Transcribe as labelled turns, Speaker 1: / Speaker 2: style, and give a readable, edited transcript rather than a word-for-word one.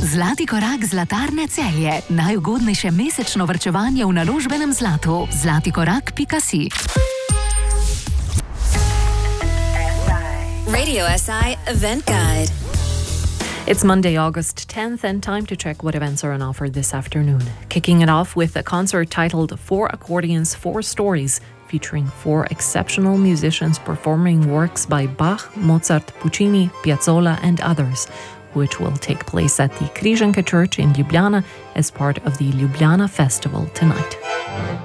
Speaker 1: Zlati korak Zlatarne Celje. Najugodnejše mesečno varčevanje v naložbenem zlatu. Zlatikorak.si.
Speaker 2: Radio SI Event Guide.
Speaker 3: It's Monday, August 10th, and time to check what events are on offer this afternoon. Kicking it off with a concert titled 4 Accordions, 4 Stories, featuring 4 exceptional musicians performing works by Bach, Mozart, Puccini, Piazzolla and others, which will take place at the Križanka Church in Ljubljana as part of the Ljubljana Festival tonight.